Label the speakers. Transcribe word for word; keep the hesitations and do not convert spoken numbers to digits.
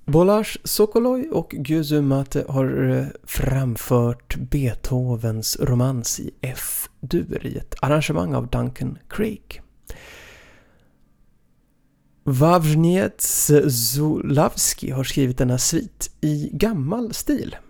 Speaker 1: Balázs Sokoloy och Győző Máté har framfört Beethovens romans i F-dur i ett arrangemang av Duncan Craig. Wawrzyniec Zulawski har skrivit denna svit i gammal stil.